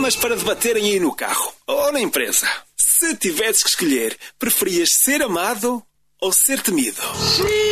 temas para debaterem aí no carro ou na empresa. Se tivesses que escolher, preferias ser amado ou ser temido?